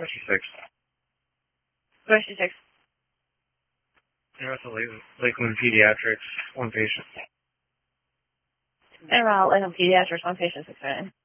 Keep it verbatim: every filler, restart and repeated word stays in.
fifty-six. fifty-six. Universal Lakeland Pediatrics, one patient. Universal Lakeland Pediatrics, one patient, six nine.